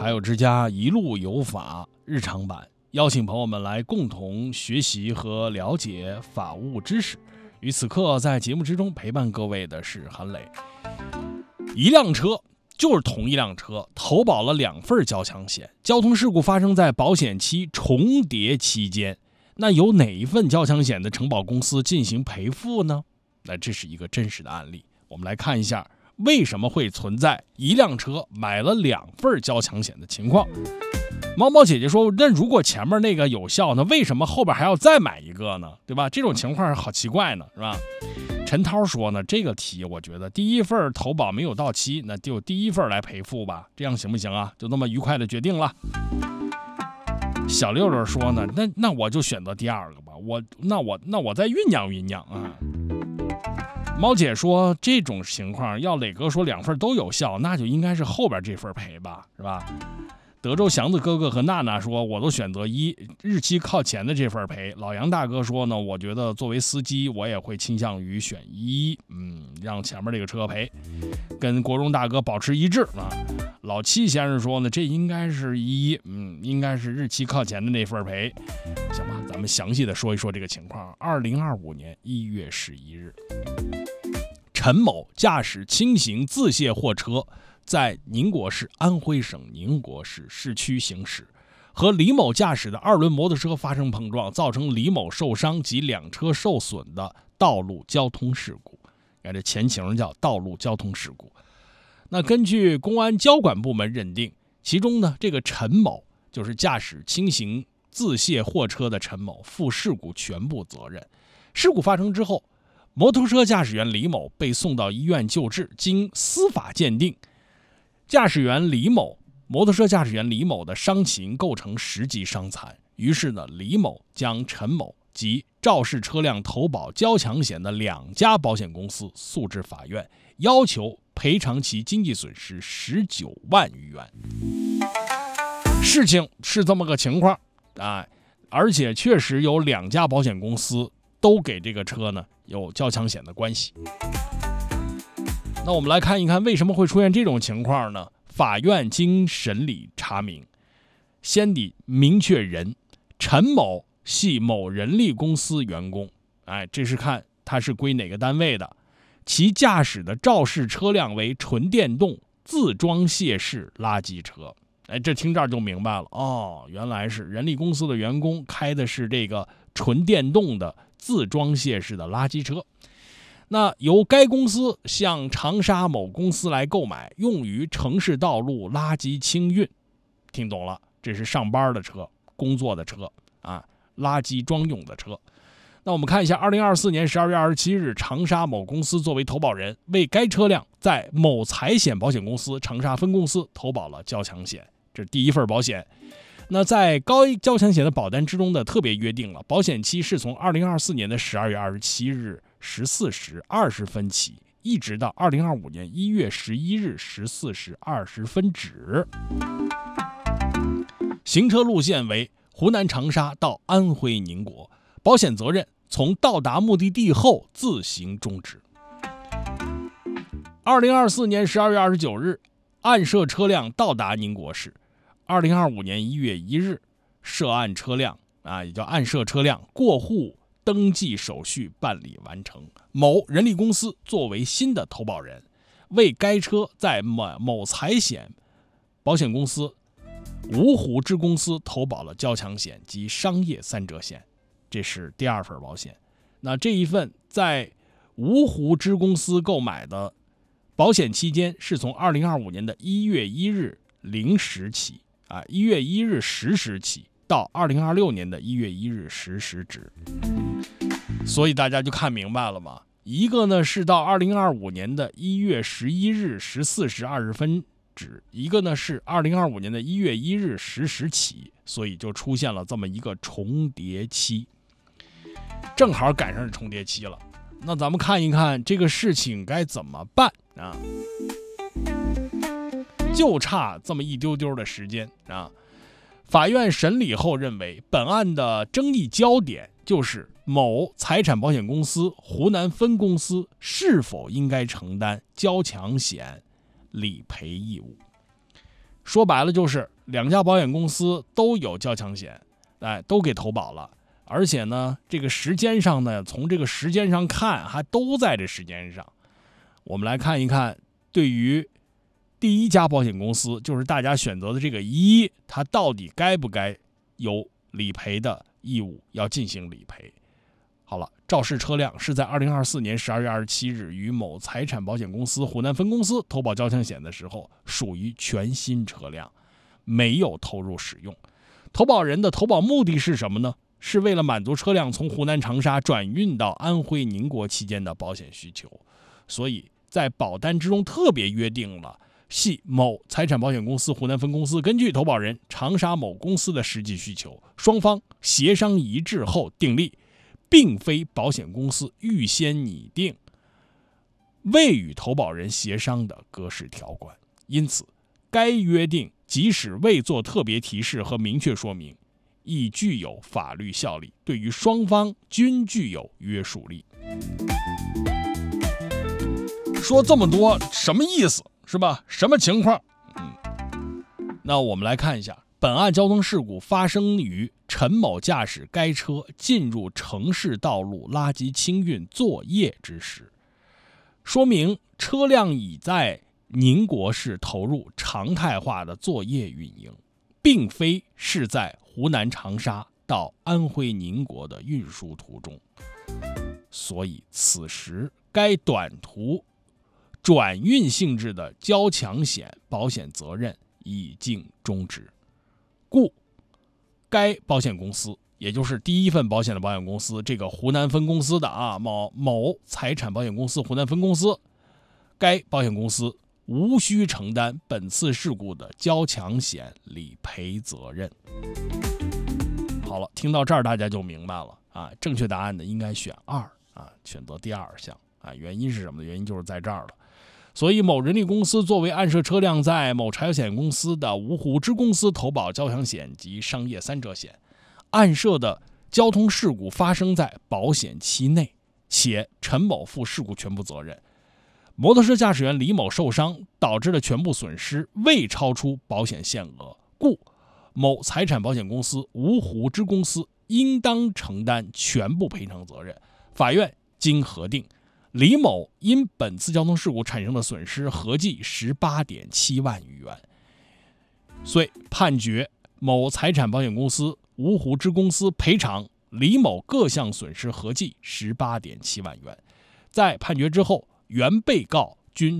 法友之家一路有法日常版，邀请朋友们来共同学习和了解法务知识。与此刻在节目之中陪伴各位的是韩磊。一辆车就是同一辆车，投保了2份交强险，交通事故发生在保险期重叠期间，那由哪一份交强险的承保公司进行赔付呢？那这是一个真实的案例，我们来看一下为什么会存在一辆车买了2份交强险的情况。猫猫姐姐说，那如果前面那个有效呢，为什么后边还要再买一个呢？对吧？这种情况好奇怪呢，是吧？陈涛说呢，这个题我觉得第一份投保没有到期，那就第一份来赔付吧，这样行不行啊？就那么愉快的决定了。小六六说呢，那我就选择第2个吧，那我再酝酿酝酿啊。猫姐说，这种情况要磊哥说2份都有效，那就应该是后边这份赔吧，是吧？德州祥子哥哥和娜娜说，我都选择1，日期靠前的这份赔。老杨大哥说呢，我觉得作为司机我也会倾向于选1，让前面这个车赔，跟国荣大哥保持一致啊。老七先生说呢，这应该是1，应该是日期靠前的那份赔。行吧，咱们详细的说一说这个情况。2025年1月11日，陈某驾驶轻型自卸货车在宁国市安徽省宁国市市区行驶，和李某驾驶的2轮摩托车发生碰撞，造成李某受伤及2车受损的道路交通事故。这前情叫道路交通事故。那根据公安交管部门认定，其中呢，这个陈某就是驾驶轻型自卸货车的陈某负事故全部责任。事故发生之后，摩托车驾驶员李某被送到医院救治，经司法鉴定，摩托车驾驶员李某的伤情构成10级伤残。于是呢，李某将陈某及肇事车辆投保交强险的2家保险公司诉至法院，要求赔偿其经济损失19万余元。事情是这么个情况啊，而且确实有2家保险公司都给这个车呢有交强险的关系。那我们来看一看为什么会出现这种情况呢？法院经审理查明，先得明确人，陈某系某人力公司员工，这是看他是归哪个单位的，其驾驶的肇事车辆为纯电动自装卸式垃圾车。这听这儿就明白了哦，原来是人力公司的员工开的是这个纯电动的自装卸式的垃圾车。那由该公司向长沙某公司来购买，用于城市道路垃圾清运。听懂了，这是上班的车，工作的车啊，垃圾装用的车。那我们看一下2024年12月27日，长沙某公司作为投保人，为该车辆在某财险保险公司长沙分公司投保了交强险，这是第一份保险。那在该交强险的保单之中呢，特别约定了保险期是从2024年的12月27日14时20分起，一直到2025年1月11日14时20分止。行车路线为湖南长沙到安徽宁国，保险责任从到达目的地后自行终止。2024年12月29日，案涉车辆到达宁国市。2025年1月1日，涉案车辆也叫案涉车辆过户登记手续办理完成，某人力公司作为新的投保人，为该车在某财险保险公司芜湖支公司投保了交强险及商业3者险，这是第2份保险。那这一份在芜湖支公司购买的保险期间是从2025年的1月1日0时起1月1日10时起到2026年的1月1日10时止。所以大家就看明白了吗？一个呢是到2025年的1月11日14时20分止，一个呢是2025年的1月1日10时起，所以就出现了这么一个重叠期，正好赶上是重叠期了。那咱们看一看这个事情该怎么办啊？就差这么一丢丢的时间啊！法院审理后认为，本案的争议焦点就是某财产保险公司湖南分公司是否应该承担交强险理赔义务。说白了就是两家保险公司都有交强险，都给投保了，而且呢，这个时间上呢，从这个时间上看，还都在这时间上。我们来看一看，对于第一家保险公司，就是大家选择的这个一，它到底该不该有理赔的义务要进行理赔？好了，肇事车辆是在2024年12月27日于某财产保险公司湖南分公司投保交强险的时候，属于全新车辆，没有投入使用。投保人的投保目的是什么呢？是为了满足车辆从湖南长沙转运到安徽宁国期间的保险需求，所以在保单之中特别约定了，系某财产保险公司湖南分公司根据投保人长沙某公司的实际需求，双方协商一致后订立，并非保险公司预先拟定未与投保人协商的格式条款。因此，该约定即使未做特别提示和明确说明，亦具有法律效力，对于双方均具有约束力。说这么多什么意思是吧？什么情况？那我们来看一下，本案交通事故发生于陈某驾驶该车进入城市道路垃圾清运作业之时，说明车辆已在宁国市投入常态化的作业运营，并非是在湖南长沙到安徽宁国的运输途中，所以此时该短途转运性质的交强险保险责任已经终止，故该保险公司，也就是第一份保险的保险公司，这个湖南分公司的某财产保险公司湖南分公司，该保险公司无需承担本次事故的交强险理赔责任。好了，听到这儿大家就明白了啊，正确答案呢应该选2啊，选择第2项啊。原因是什么呢？原因就是在这儿了。所以某人力公司作为案涉车辆在某柴油险公司的芜湖支公司投保交强险及商业3者险，案涉的交通事故发生在保险期内，且陈某负事故全部责任。摩托车驾驶员李某受伤导致的全部损失未超出保险限额，故某财产保险公司芜湖支公司应当承担全部赔偿责任。法院经核定，李某因本次交通事故产生的损失合计18.7万余元，遂判决某财产保险公司芜湖支公司赔偿李某各项损失合计18.7万元。在判决之后，原被告均